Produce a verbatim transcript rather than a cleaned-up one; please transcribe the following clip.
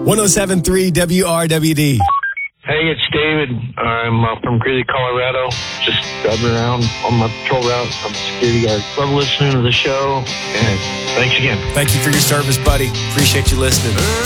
one oh seven point three W R W D. Hey, it's David. I'm uh, from Greeley, Colorado. Just driving around on my patrol route. I'm a security guard. Love listening to the show. And thanks again. Thank you for your service, buddy. Appreciate you listening.